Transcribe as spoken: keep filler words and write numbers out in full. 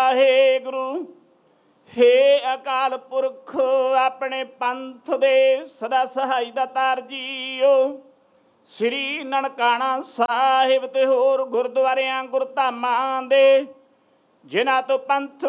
वाहेगुरु। हे अकाल पुरख अपने पंथ दे सदा सहाय दातार जीओ। श्री ननकाना साहिब ते होर गुरुद्वारियां गुरधामां दे जिन्हां तो पंथ